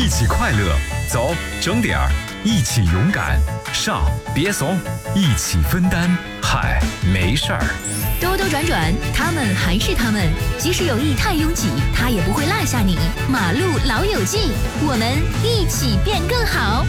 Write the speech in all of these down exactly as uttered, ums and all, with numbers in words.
一起快乐，走，整点儿，一起勇敢，上，别怂，一起分担，嗨，没事儿。 兜兜转转，他们还是他们，即使有意太拥挤，他也不会落下你。马路老友记，我们一起变更好。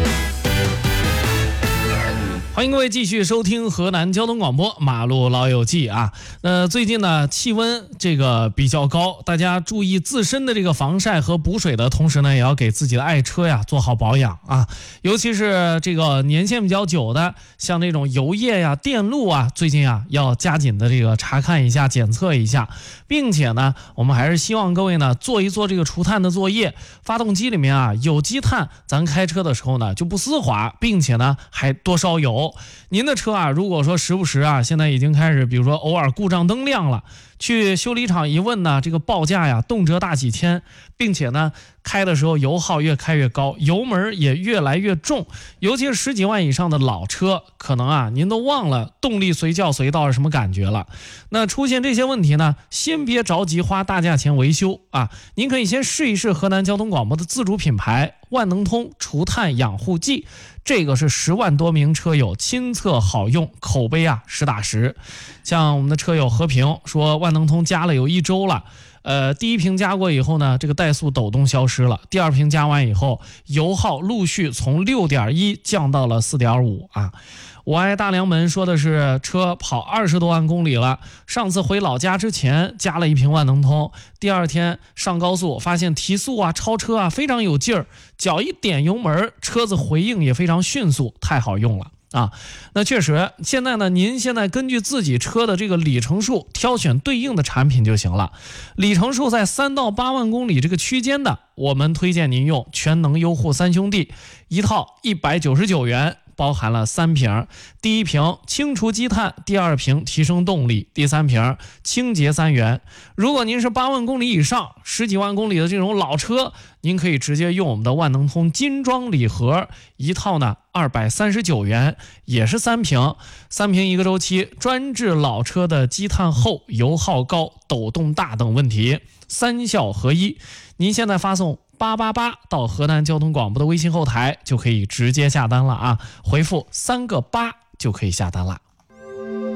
欢迎各位继续收听河南交通广播马路老友记啊。呃，最近呢气温这个比较高，大家注意自身的这个防晒和补水的同时呢，也要给自己的爱车呀做好保养啊。尤其是这个年限比较久的，像这种油液呀、电路啊，最近啊要加紧的这个查看一下、检测一下，并且呢，我们还是希望各位呢做一做这个除碳的作业。发动机里面啊有积碳，咱开车的时候呢就不丝滑，并且呢还多烧油。您的车啊，如果说时不时啊，现在已经开始，比如说偶尔故障灯亮了，去修理厂一问呢，这个报价呀，动辄大几千，并且呢，开的时候油耗越开越高，油门也越来越重，尤其是十几万以上的老车，可能啊，您都忘了动力随叫随到是什么感觉了。那出现这些问题呢，先别着急花大价钱维修啊，您可以先试一试河南交通广播的自主品牌万能通除碳养护剂。这个是十万多名车友亲测好用，口碑啊实打实。像我们的车友和平说，万能通加了有一周了，呃，第一瓶加过以后呢，这个怠速抖动消失了，第二瓶加完以后，油耗陆续从 六点一 降到了 四点五 啊。我爱大梁门说的是车跑二十多万公里了，上次回老家之前加了一瓶万能通，第二天上高速发现提速啊、超车啊非常有劲儿，脚一点油门，车子回应也非常迅速，太好用了啊。那确实，现在呢，您现在根据自己车的这个里程数挑选对应的产品就行了。里程数在三到八万公里这个区间的，我们推荐您用全能优护三兄弟，一套一百九十九元。包含了三瓶，第一瓶清除积碳，第二瓶提升动力，第三瓶清洁三元。如果您是八万公里以上、十几万公里的这种老车，您可以直接用我们的万能通金装礼盒，一套呢二百三十九元，也是三瓶，三瓶一个周期，专治老车的积碳厚、油耗高、抖动大等问题，三效合一。您现在发送八八八到河南交通广播的微信后台就可以直接下单了啊，回复三个八就可以下单了。